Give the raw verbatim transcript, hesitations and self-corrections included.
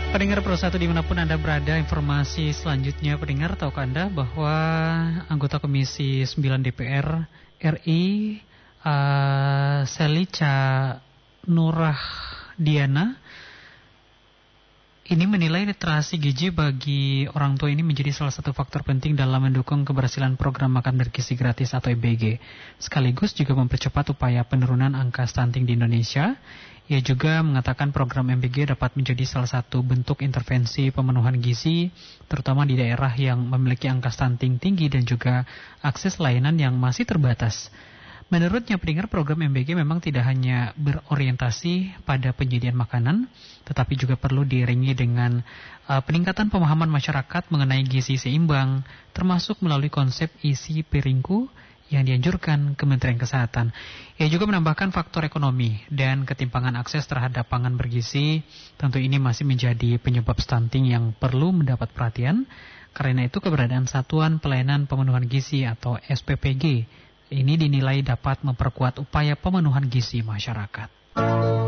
Pendengar Pro satu dimanapun Anda berada, informasi selanjutnya pendengar, tahukah Anda bahwa anggota Komisi sembilan D P R R I uh, Selica Nurah Diana ini menilai literasi gizi bagi orang tua ini menjadi salah satu faktor penting dalam mendukung keberhasilan program makan bergizi gratis atau M B G. Sekaligus juga mempercepat upaya penurunan angka stunting di Indonesia. Ia juga mengatakan program M B G dapat menjadi salah satu bentuk intervensi pemenuhan gizi, terutama di daerah yang memiliki angka stunting tinggi dan juga akses layanan yang masih terbatas. Menurutnya pendengar, program M B G memang tidak hanya berorientasi pada penyediaan makanan, tetapi juga perlu diiringi dengan uh, peningkatan pemahaman masyarakat mengenai gizi seimbang, termasuk melalui konsep isi piringku yang dianjurkan Kementerian Kesehatan. Ia juga menambahkan faktor ekonomi dan ketimpangan akses terhadap pangan bergizi, tentu ini masih menjadi penyebab stunting yang perlu mendapat perhatian. Karena itu keberadaan Satuan Pelayanan Pemenuhan Gizi atau S P P G ini dinilai dapat memperkuat upaya pemenuhan gizi masyarakat.